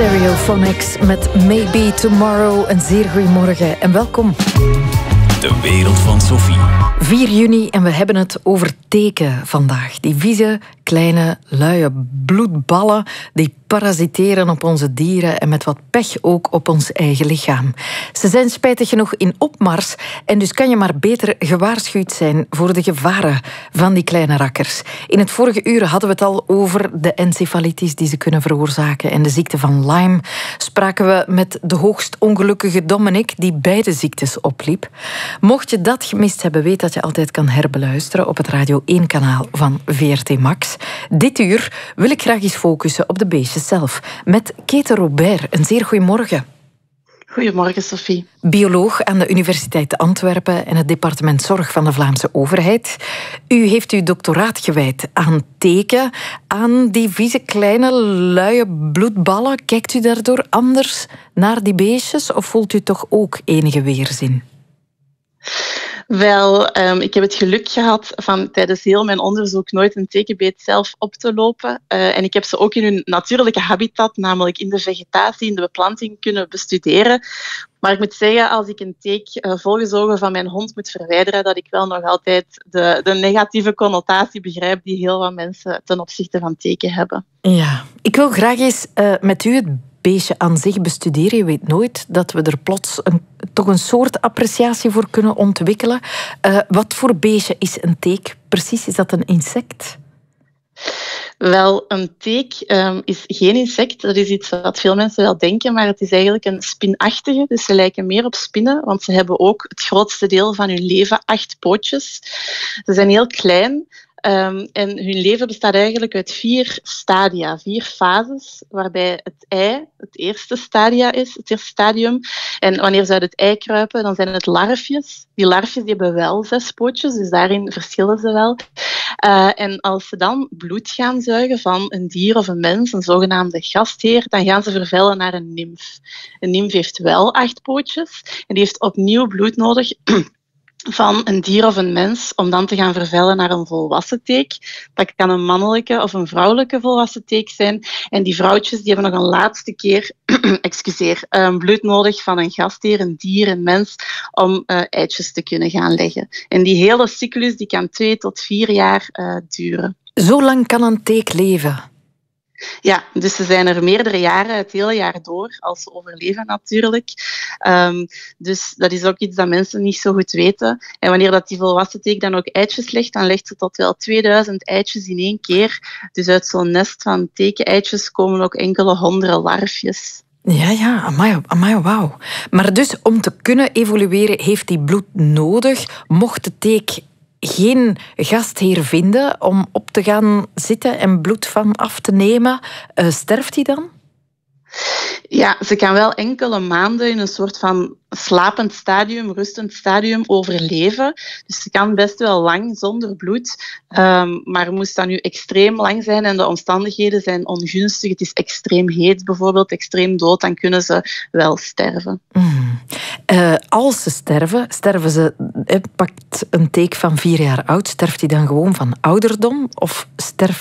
Stereophonics met Maybe Tomorrow. Een zeer goeiemorgen en welkom. De wereld van Sophie. 4 juni en we hebben het over teken vandaag. Die vieze, kleine, luie bloedballen die parasiteren op onze dieren en met wat pech ook op ons eigen lichaam. Ze zijn spijtig genoeg in opmars en dus kan je maar beter gewaarschuwd zijn voor de gevaren van die kleine rakkers. In het vorige uur hadden we het al over de encefalitis die ze kunnen veroorzaken en de ziekte van Lyme. Spraken we met de hoogst ongelukkige Dominic die beide ziektes opliep. Mocht je dat gemist hebben, weet dat je altijd kan herbeluisteren op het Radio 1-kanaal van VRT Max. Dit uur wil ik graag eens focussen op de beestjes zelf. Met Kete Robert. Een zeer goeiemorgen. Goedemorgen, Sophie. Bioloog aan de Universiteit Antwerpen en het departement Zorg van de Vlaamse overheid. U heeft uw doctoraat gewijd aan teken, aan die vieze kleine luie bloedballen. Kijkt u daardoor anders naar die beestjes of voelt u toch ook enige weerzin? Wel, ik heb het geluk gehad van tijdens heel mijn onderzoek nooit een tekenbeet zelf op te lopen. En ik heb ze ook in hun natuurlijke habitat, namelijk in de vegetatie, in de beplanting, kunnen bestuderen. Maar ik moet zeggen, als ik een teek volgezogen van mijn hond moet verwijderen, dat ik wel nog altijd de negatieve connotatie begrijp die heel wat mensen ten opzichte van teken hebben. Ja, ik wil graag eens met u het beestje aan zich bestuderen. Je weet nooit dat we er plots toch een soort appreciatie voor kunnen ontwikkelen. Wat voor beestje is een teek precies? Is dat een insect? Wel, een teek is geen insect. Dat is iets wat veel mensen wel denken, maar het is eigenlijk een spinachtige. Dus ze lijken meer op spinnen, want ze hebben ook het grootste deel van hun leven 8 pootjes. Ze zijn heel klein. En hun leven bestaat eigenlijk uit 4 stadia, 4 fases, waarbij het ei het eerste stadia is, het eerste stadium. En wanneer ze uit het ei kruipen, dan zijn het larfjes. Die larfjes die hebben wel 6 pootjes, dus daarin verschillen ze wel. En als ze dan bloed gaan zuigen van een dier of een mens, een zogenaamde gastheer, dan gaan ze vervellen naar een nimf. Een nimf heeft wel 8 pootjes en die heeft opnieuw bloed nodig van een dier of een mens om dan te gaan vervellen naar een volwassen teek. Dat kan een mannelijke of een vrouwelijke volwassen teek zijn. En die vrouwtjes die hebben nog een laatste keer bloed nodig van een gastheer, een dier, een mens, om eitjes te kunnen gaan leggen. En die hele cyclus die kan 2 tot 4 jaar duren. Zo lang kan een teek leven? Ja, dus ze zijn er meerdere jaren, het hele jaar door, als ze overleven natuurlijk. Dus dat is ook iets dat mensen niet zo goed weten. En wanneer dat die volwassen teek dan ook eitjes legt, dan legt ze tot wel 2000 eitjes in 1 keer. Dus uit zo'n nest van teken-eitjes komen ook enkele honderden larfjes. Ja, amai, wauw. Maar dus om te kunnen evolueren heeft die bloed nodig. Mocht de teek geen gastheer vinden om op te gaan zitten en bloed van af te nemen, sterft hij dan? Ja, ze kan wel enkele maanden in een soort van slapend stadium, rustend stadium overleven. Dus ze kan best wel lang zonder bloed. Maar moest dat nu extreem lang zijn en de omstandigheden zijn ongunstig, het is extreem heet bijvoorbeeld, extreem dood, dan kunnen ze wel sterven. Als ze sterven ze, pakt een teek van 4 jaar oud, sterft hij dan gewoon van ouderdom of sterft